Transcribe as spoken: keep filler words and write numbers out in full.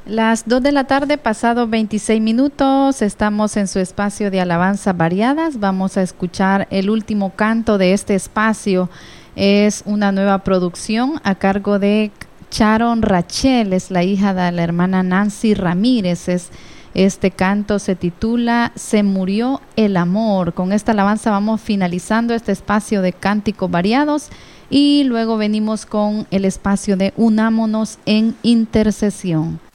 Las dos de la tarde, pasado veintiséis minutos, estamos en su espacio de alabanzas variadas. Vamos a escuchar el último canto de este espacio. Es una nueva producción a cargo de Sharon Rachel, es la hija de la hermana Nancy Ramírez. Es, este canto se titula Se murió el amor. Con esta alabanza vamos finalizando este espacio de cánticos variados y luego venimos con el espacio de Unámonos en intercesión.